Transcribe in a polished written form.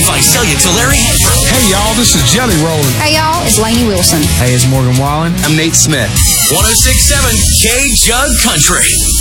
Visalia to Larry Hanford. Hey, y'all, this is Jelly Rollin'. Hey, y'all, it's Lainey Wilson. Hey, it's Morgan Wallen. I'm Nate Smith. 106.7 K-Jug Country.